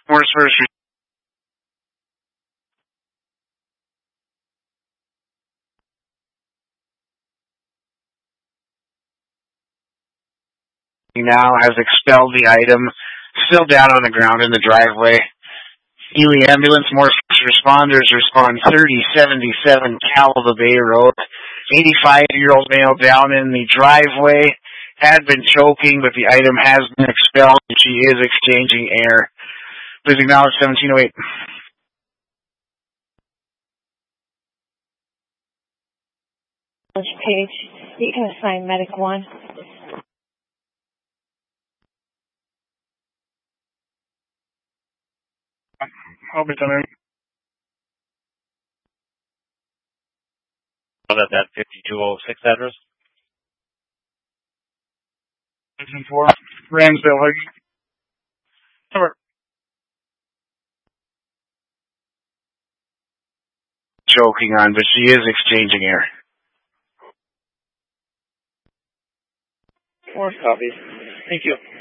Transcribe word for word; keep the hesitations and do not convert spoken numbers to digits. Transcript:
Morris first. Now has expelled the item, still down on the ground in the driveway. Ely Ambulance, more responders respond thirty seventy-seven Calva Bay Road. eighty-five-year-old male down in the driveway, had been choking, but the item has been expelled and she is exchanging air. Please acknowledge seventeen oh eight. Page, you can assign medic one. I'll be done. At that fifty-two oh six address? four, Ramsdale, Huggy. Over. Choking on, but she is exchanging air. Four copies. Thank you.